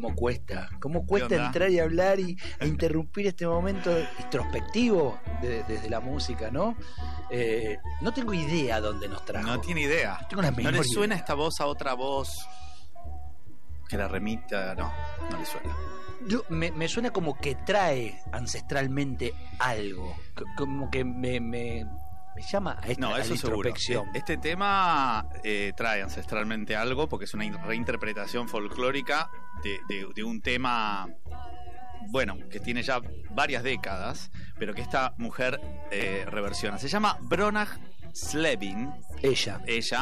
cómo cuesta entrar y hablar e interrumpir este momento introspectivo desde la música, ¿no? No tengo idea dónde nos trajo. No tiene idea. ¿No le suena esta voz a otra voz que la remita? No le suena. Me suena como que trae ancestralmente algo, como que me llama a esta eso introspección. Seguro. Este tema trae ancestralmente algo porque es una reinterpretación folclórica de un tema, bueno, que tiene ya varias décadas, pero que esta mujer reversiona. Se llama Bronagh Slevin. Ella.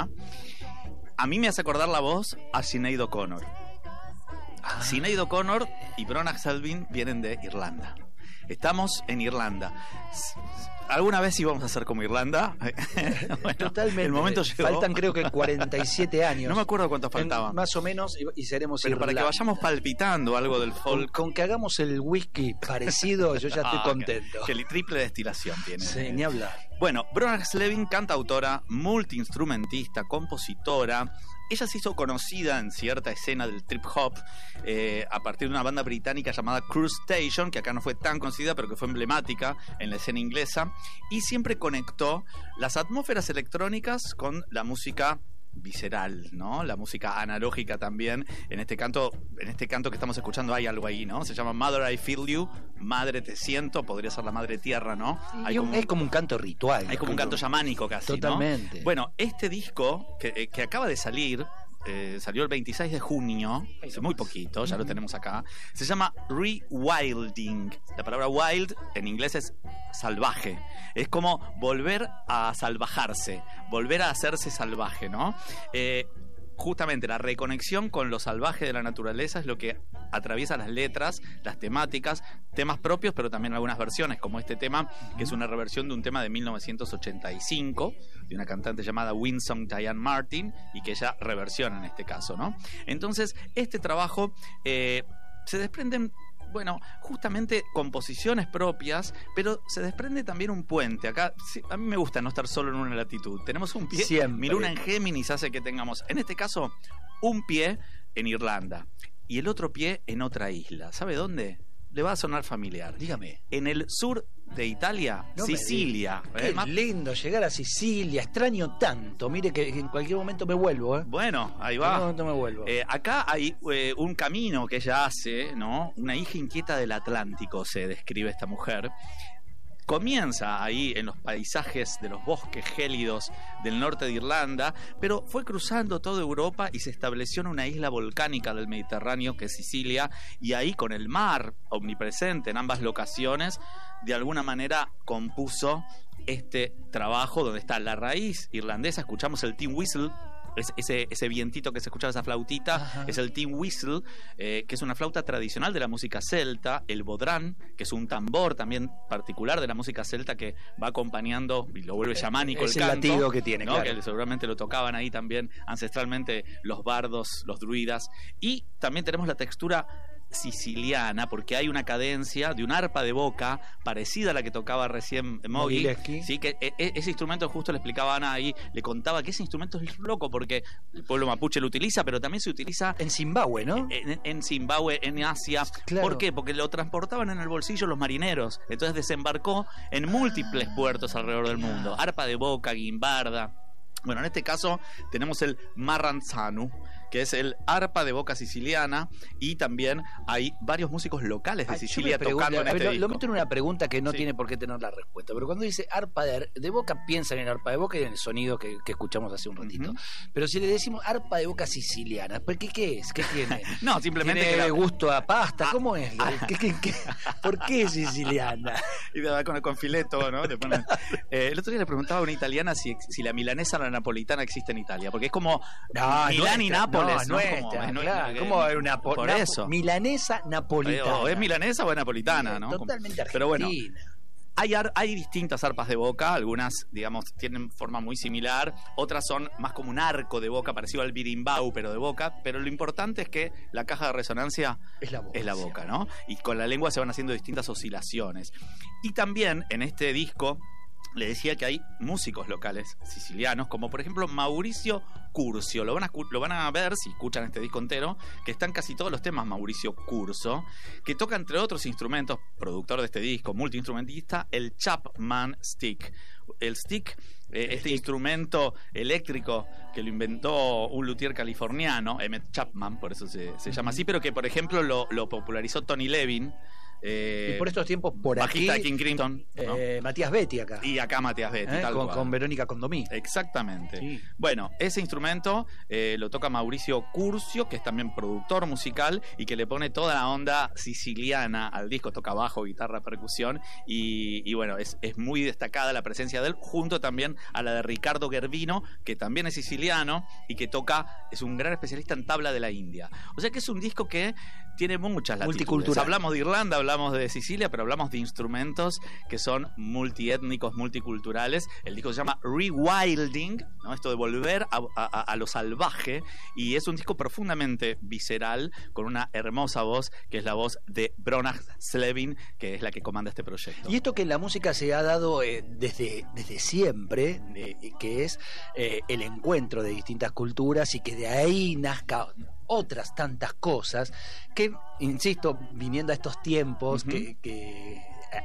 A mí me hace acordar la voz a Sinead O'Connor. Sinead O'Connor y Bronagh Slevin vienen de Irlanda. Estamos en Irlanda. ¿Alguna vez íbamos a ser como Irlanda? Bueno, totalmente. El momento llegó. Faltan creo que 47 años. No me acuerdo cuántos faltaban. Más o menos, y seremos Pero Irlanda. para que vayamos palpitando algo del folk. Con que hagamos el whisky parecido, yo ya estoy contento. Que el triple destilación tiene. Sí, ni hablar. Bueno, Bronagh Slevin, cantautora, multiinstrumentista, compositora. Ella se hizo conocida en cierta escena del trip hop a partir de una banda británica llamada Cruise Station, que acá no fue tan conocida, pero que fue emblemática en la escena inglesa, y siempre conectó las atmósferas electrónicas con la música visceral, ¿no? La música analógica también. En este canto que estamos escuchando hay algo ahí, ¿no? Se llama Mother I Feel You, Madre Te Siento, podría ser la Madre Tierra, ¿no? Es como un canto ritual. Hay como un canto chamánico casi, totalmente, ¿no? Bueno, este disco que acaba de salir, salió el 26 de junio, hace muy poquito, ya lo tenemos acá, se llama Rewilding. La palabra wild en inglés es salvaje, es como volver a salvajarse, volver a hacerse salvaje, ¿no? Justamente la reconexión con lo salvaje de la naturaleza es lo que atraviesa las letras, las temáticas, temas propios, pero también algunas versiones, como este tema, que es una reversión de un tema de 1985, de una cantante llamada Winsome Diane Martin, y que ella reversiona en este caso, ¿no? Entonces, este trabajo se desprenden, bueno, justamente composiciones propias, pero se desprende también un puente. Acá, sí, a mí me gusta no estar solo en una latitud. Tenemos un pie. Siempre. Mi luna en Géminis hace que tengamos, en este caso, un pie en Irlanda y el otro pie en otra isla. ¿Sabe dónde? Le va a sonar familiar. Dígame. En el sur de Italia, no, Sicilia. Qué lindo llegar a Sicilia. Extraño tanto. Mire que en cualquier momento me vuelvo. Bueno, ahí va. En cualquier momento me vuelvo. Acá hay un camino que ella hace, ¿no? Una hija inquieta del Atlántico, se describe esta mujer. Comienza ahí en los paisajes de los bosques gélidos del norte de Irlanda, pero fue cruzando toda Europa y se estableció en una isla volcánica del Mediterráneo que es Sicilia, y ahí con el mar omnipresente en ambas locaciones, de alguna manera compuso este trabajo donde está la raíz irlandesa. Escuchamos el tin whistle, ese vientito que se escuchaba, esa flautita. Ajá. Es el tin whistle, que es una flauta tradicional de la música celta. El bodhrán, que es un tambor también particular de la música celta que va acompañando y lo vuelve chamánico el canto, latido que tiene, ¿no? Claro. Que seguramente lo tocaban ahí también ancestralmente los bardos, los druidas. Y también tenemos la textura siciliana, porque hay una cadencia de un arpa de boca parecida a la que tocaba recién Moggy, ¿sí? Que ese instrumento, justo le explicaba a Ana ahí, le contaba que ese instrumento es loco porque el pueblo mapuche lo utiliza, pero también se utiliza en Zimbabue, ¿no? En Zimbabue, en Asia. Claro. ¿Por qué? Porque lo transportaban en el bolsillo los marineros, entonces desembarcó en múltiples puertos alrededor del mundo. Arpa de boca, guimbarda. Bueno, en este caso tenemos el marranzanu, que es el arpa de boca siciliana, y también hay varios músicos locales de Sicilia tocando en este disco. Lo meto en una pregunta que no tiene por qué tener la respuesta, pero cuando dice arpa de boca, piensan en arpa de boca y en el sonido que escuchamos hace un ratito. Pero si le decimos arpa de boca siciliana, ¿qué es? ¿Qué tiene? No, simplemente ¿tiene gusto a pasta? ¿Cómo es? ¿Por qué siciliana? Y con fileto, ¿no? Le ponen... el otro día le preguntaba a una italiana si la milanesa o la napolitana existe en Italia, porque es como Milán y Nápoles. Claro. ¿Cómo hay una por eso? Milanesa napolitana? O es milanesa o es napolitana, ¿no? Totalmente argentina. Pero bueno, hay distintas arpas de boca, algunas, digamos, tienen forma muy similar, otras son más como un arco de boca, parecido al birimbau, pero de boca, pero lo importante es que la caja de resonancia es la boca, ¿no? Y con la lengua se van haciendo distintas oscilaciones. Y también en este disco le decía que hay músicos locales sicilianos, como por ejemplo Mauricio Curcio. Lo van a ver si escuchan este disco entero, que están casi todos los temas Mauricio Curcio, que toca entre otros instrumentos, productor de este disco, multiinstrumentista, el Chapman Stick. El stick, este instrumento eléctrico que lo inventó un luthier californiano, Emmett Chapman, por eso se llama así, pero que por ejemplo lo popularizó Tony Levin. Y por estos tiempos por bajista aquí de King Crimson, ¿no? Matías Betti acá. Y acá Matías Betti, tal cual. Con Verónica Condomí. Exactamente. Sí. Bueno, ese instrumento lo toca Mauricio Curcio, que es también productor musical y que le pone toda la onda siciliana al disco. Toca bajo, guitarra, percusión y bueno, es muy destacada la presencia de él, junto también a la de Ricardo Gervino, que también es siciliano y que es un gran especialista en tabla de la India. O sea que es un disco que tiene muchas latitudes. Multicultural. Hablamos de Irlanda, hablamos de Sicilia, pero hablamos de instrumentos que son multiétnicos, multiculturales. El disco se llama Rewilding, ¿no? Esto de volver a lo salvaje, y es un disco profundamente visceral, con una hermosa voz, que es la voz de Brona Slevin, que es la que comanda este proyecto. Y esto que en la música se ha dado desde siempre, que es el encuentro de distintas culturas y que de ahí nazca otras tantas cosas que, insisto, viniendo a estos tiempos que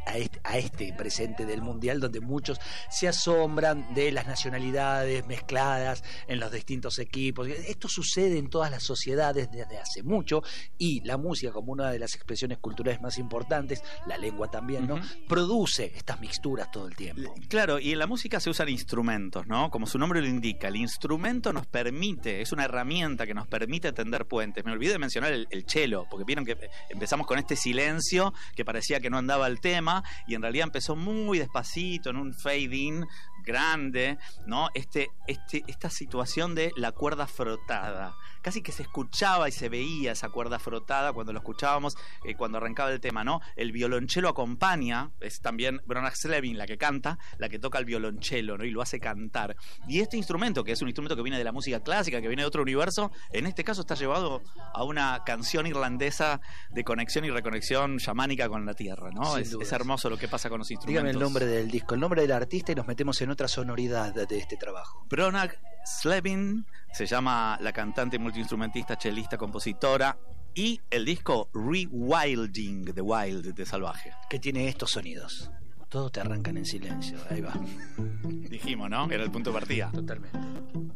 a este presente del mundial, donde muchos se asombran de las nacionalidades mezcladas en los distintos equipos. Esto sucede en todas las sociedades desde hace mucho, y la música, como una de las expresiones culturales más importantes, la lengua también, ¿no? Produce estas mixturas todo el tiempo. Claro, y en la música se usan instrumentos, ¿no? Como su nombre lo indica, el instrumento nos permite, es una herramienta que nos permite tender puentes. Me olvidé de mencionar el cello, porque vieron que empezamos con este silencio que parecía que no andaba el tema, y en realidad empezó muy despacito, en un fade-in grande, ¿no? Esta situación de la cuerda frotada. Casi que se escuchaba y se veía esa cuerda frotada cuando lo escuchábamos, cuando arrancaba el tema, ¿no? El violonchelo acompaña, es también Brona Slevin la que canta, la que toca el violonchelo, ¿no? Y lo hace cantar. Y este instrumento, que es un instrumento que viene de la música clásica, que viene de otro universo, en este caso está llevado a una canción irlandesa de conexión y reconexión chamánica con la tierra, ¿no? Es hermoso lo que pasa con los instrumentos. Dígame el nombre del disco, el nombre del artista, y nos metemos en otra sonoridad de este trabajo. Brona Slevin se llama la cantante, multiinstrumentista, chelista, compositora, y el disco Rewilding, de Wild, de salvaje. Que tiene estos sonidos. Todos te arrancan en silencio. Ahí va. Dijimos, ¿no? Era el punto de partida. Totalmente.